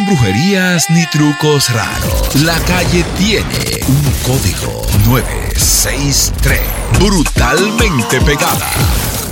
brujerías ni trucos raros. La calle tiene un código 963. Brutalmente pegada.